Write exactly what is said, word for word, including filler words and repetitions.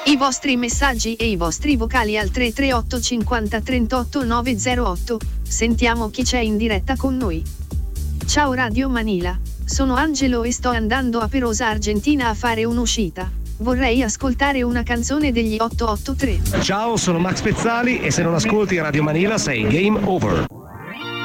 I vostri messaggi e i vostri vocali al tre tre otto cinquanta trentotto nove zero otto, sentiamo chi c'è in diretta con noi. Ciao Radio Manila, sono Angelo e sto andando a Perosa Argentina a fare un'uscita. Vorrei ascoltare una canzone degli otto otto tre. Ciao, sono Max Pezzali e se non ascolti Radio Manila sei game over.